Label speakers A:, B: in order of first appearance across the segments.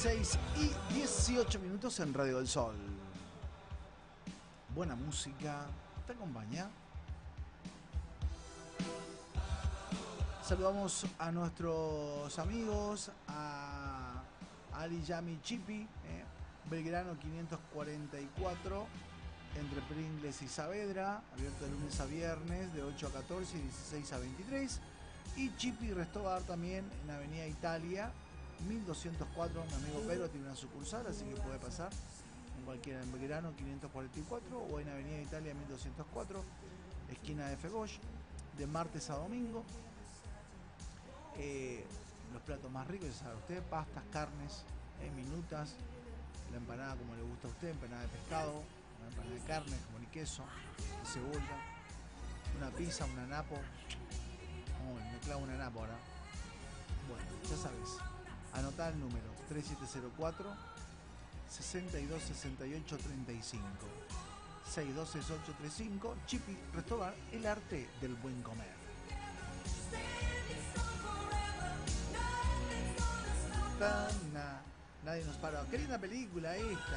A: 6:18 en Radio del Sol. Buena música, te acompaña. Saludamos a nuestros amigos, a Ali Yami Chipi, Belgrano 544, entre Pringles y Saavedra, abierto de lunes a viernes de 8 a 14 y 16 a 23. Y Chipi Restobar también en Avenida Italia 1204. Mi amigo Pedro tiene una sucursal, así que puede pasar en cualquiera, en Belgrano 544 o en Avenida Italia 1204, esquina de Fegosh, de martes a domingo. Los platos más ricos, ya sabe usted, pastas, carnes, minutas, la empanada como le gusta a usted, empanada de pescado, una empanada de carne, jamón y queso, de cebolla, una pizza, una napo. Oh, me clavo una napo ahora. Bueno, ya sabes, anotá el número 3704 626835 626835. Chipi Restobar, el arte del buen comer. Nadie nos para. Qué linda película esta.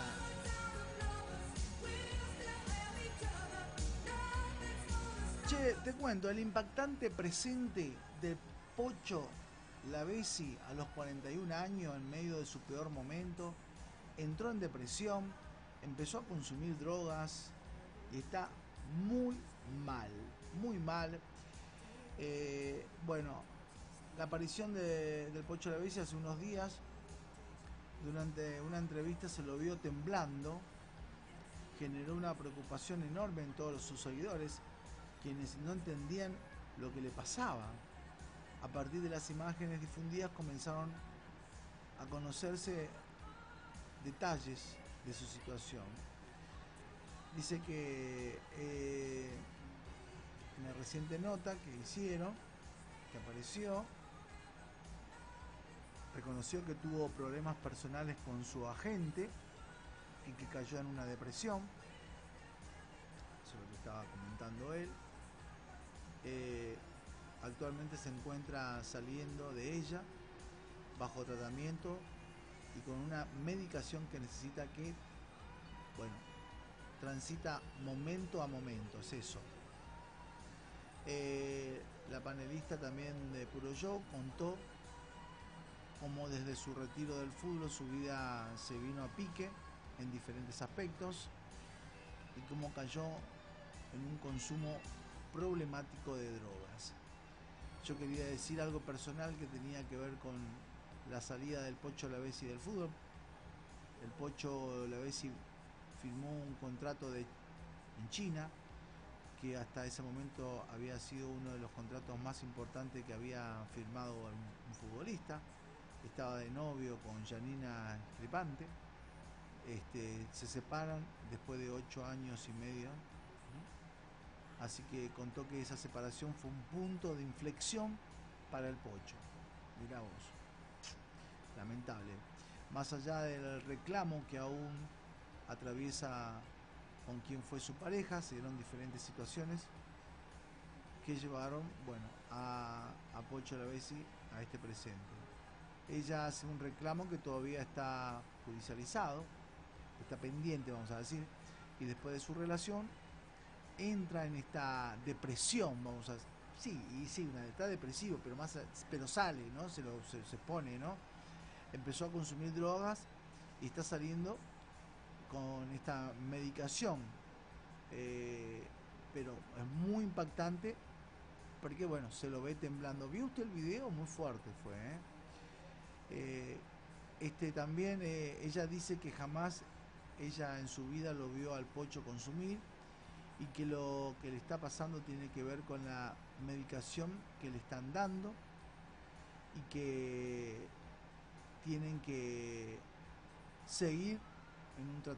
A: Che, te cuento el impactante presente de Pocho Lavezzi a los 41 años, en medio de su peor momento. Entró en depresión, empezó a consumir drogas y está muy mal, muy mal. Bueno, la aparición del Pocho Lavezzi hace unos días, durante una entrevista se lo vio temblando, generó una preocupación enorme en todos sus seguidores, quienes no entendían lo que le pasaba. A partir de las imágenes difundidas comenzaron a conocerse detalles de su situación. Dice que en la reciente nota que hicieron, que apareció, reconoció que tuvo problemas personales con su agente y que cayó en una depresión. Eso es lo que estaba comentando él. Actualmente se encuentra saliendo de ella bajo tratamiento y con una medicación que necesita, que, bueno, transita momento a momento, es eso. La panelista también de Puro Show contó cómo desde su retiro del fútbol su vida se vino a pique en diferentes aspectos y cómo cayó en un consumo problemático de drogas. Yo quería decir algo personal que tenía que ver con la salida del Pocho Lavezzi del fútbol. El Pocho Lavezzi firmó un contrato en China, que hasta ese momento había sido uno de los contratos más importantes que había firmado un futbolista. Estaba de novio con Janina Crepante. Se separan después de 8 años y medio. Así que contó que esa separación fue un punto de inflexión para el Pocho. Mirá vos, lamentable. Más allá del reclamo que aún atraviesa con quien fue su pareja, se dieron diferentes situaciones que llevaron, bueno, a Pocho Lavezzi a este presente. Ella hace un reclamo que todavía está judicializado, está pendiente, vamos a decir, y después de su relación entra en esta depresión, vamos a decir. Sí, está depresivo, pero sale, ¿no? Se pone, ¿no? Empezó a consumir drogas y está saliendo con esta medicación, pero es muy impactante porque, bueno, se lo ve temblando. ¿Vio usted el video? Muy fuerte fue, también ella dice que jamás ella en su vida lo vio al Pocho consumir y que lo que le está pasando tiene que ver con la medicación que le están dando y que tienen que seguir en un tratamiento